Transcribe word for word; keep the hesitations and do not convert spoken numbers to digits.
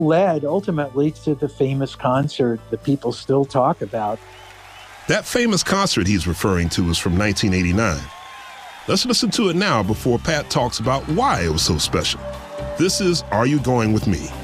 led ultimately to the famous concert that people still talk about. That famous concert he's referring to is from nineteen eighty-nine. Let's listen to it now before Pat talks about why it was so special. This is Are You Going With Me?